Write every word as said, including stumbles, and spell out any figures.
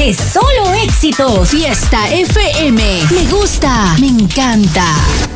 es solo éxito. Fiesta F M. Me gusta, me encanta.